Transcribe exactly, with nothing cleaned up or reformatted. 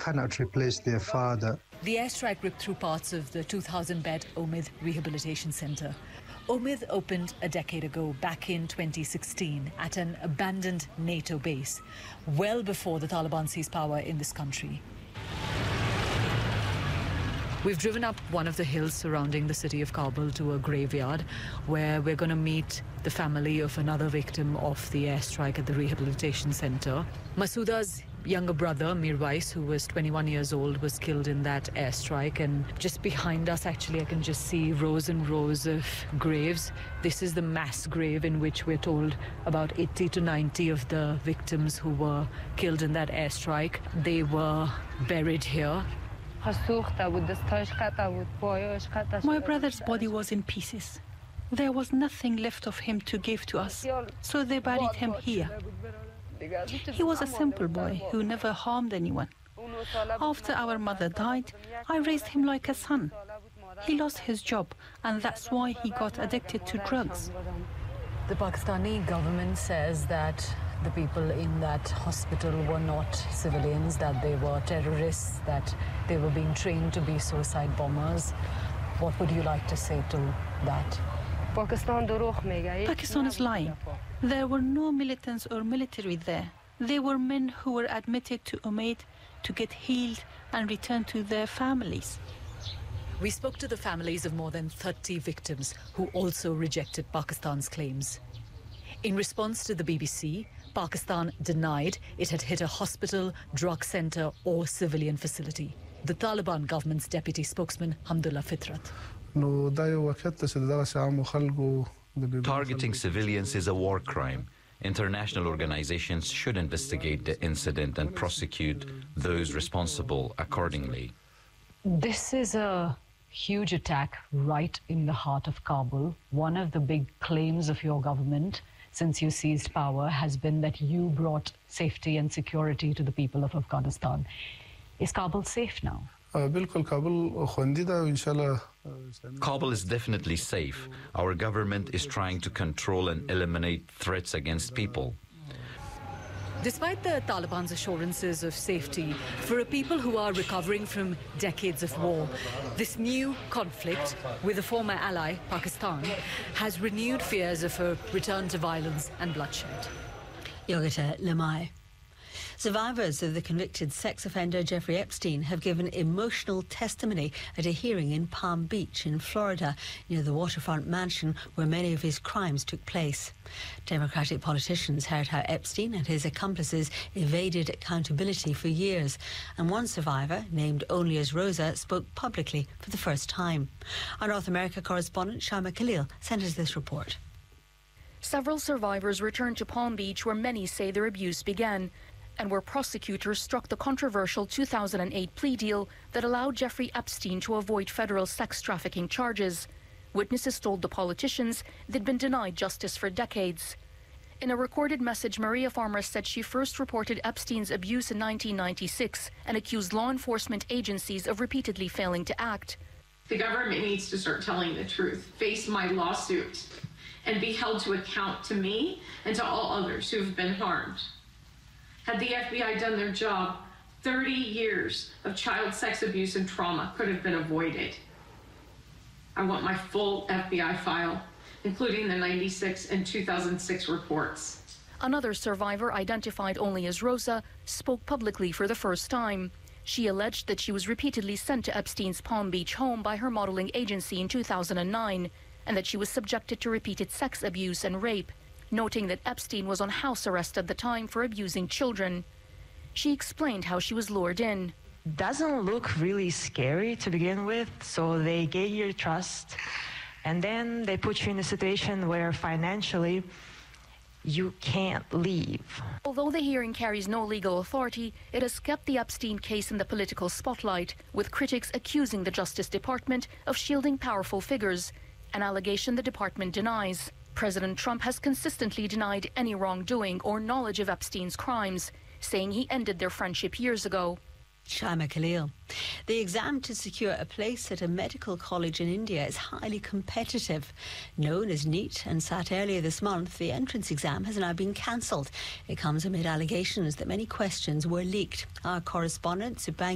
cannot replace their father. The airstrike ripped through parts of the two thousand bed Omid Rehabilitation Center. Omid opened a decade ago, back in twenty sixteen, at an abandoned NATO base, well before the Taliban seized power in this country. We've driven up one of the hills surrounding the city of Kabul to a graveyard where we're going to meet the family of another victim of the airstrike at the rehabilitation center. Masouda's younger brother, Mirwais, who was twenty-one years old, was killed in that airstrike. And just behind us, actually, I can just see rows and rows of graves. This is the mass grave in which we're told about eighty to ninety of the victims who were killed in that airstrike. They were buried here. My brother's body was in pieces. There was nothing left of him to give to us, so they buried him here. He was a simple boy who never harmed anyone. After our mother died, I raised him like a son. He lost his job, and that's why he got addicted to drugs. The Pakistani government says that the people in that hospital were not civilians, that they were terrorists, that they were being trained to be suicide bombers. What would you like to say to that? Pakistan is lying. There were no militants or military there. They were men who were admitted to Omid to get healed and return to their families. We spoke to the families of more than thirty victims who also rejected Pakistan's claims. In response to the B B C, Pakistan denied it had hit a hospital, drug center or civilian facility. The Taliban government's deputy spokesman, Hamdullah Fitrat. Targeting civilians is a war crime. International organizations should investigate the incident and prosecute those responsible accordingly. This is a huge attack right in the heart of Kabul. One of the big claims of your government since you seized power has been that you brought safety and security to the people of Afghanistan. Is Kabul safe now? Kabul is definitely safe. Our government is trying to control and eliminate threats against people. Despite the Taliban's assurances of safety, for a people who are recovering from decades of war, this new conflict with a former ally, Pakistan, has renewed fears of a return to violence and bloodshed. Yogita Lemay. Survivors of the convicted sex offender Jeffrey Epstein have given emotional testimony at a hearing in Palm Beach in Florida, near the waterfront mansion where many of his crimes took place. Democratic politicians heard how Epstein and his accomplices evaded accountability for years, and one survivor, named only as Rosa, spoke publicly for the first time. Our North America correspondent Shaima Khalil sent us this report. Several survivors returned to Palm Beach, where many say their abuse began, and where prosecutors struck the controversial two thousand eight plea deal that allowed Jeffrey Epstein to avoid federal sex trafficking charges. Witnesses told the politicians they'd been denied justice for decades. In a recorded message, Maria Farmer said she first reported Epstein's abuse in nineteen ninety-six and accused law enforcement agencies of repeatedly failing to act. The government needs to start telling the truth, face my lawsuit, and be held to account to me and to all others who have been harmed. Had the F B I done their job, thirty years of child sex abuse and trauma could have been avoided. I want my full F B I file, including the ninety-six and two thousand six reports. Another survivor, identified only as Rosa, spoke publicly for the first time. She alleged that she was repeatedly sent to Epstein's Palm Beach home by her modeling agency in two thousand nine, and that she was subjected to repeated sex abuse and rape, noting that Epstein was on house arrest at the time for abusing children. She explained how she was lured in. Doesn't look really scary to begin with, so they gain your trust, and then they put you in a situation where financially you can't leave. Although the hearing carries no legal authority, it has kept the Epstein case in the political spotlight, with critics accusing the Justice Department of shielding powerful figures, an allegation the department denies. President Trump has consistently denied any wrongdoing or knowledge of Epstein's crimes, saying he ended their friendship years ago. Shaima Khalil. The exam to secure a place at a medical college in India is highly competitive. Known as NEET and sat earlier this month, the entrance exam has now been cancelled. It comes amid allegations that many questions were leaked. Our correspondent, Subang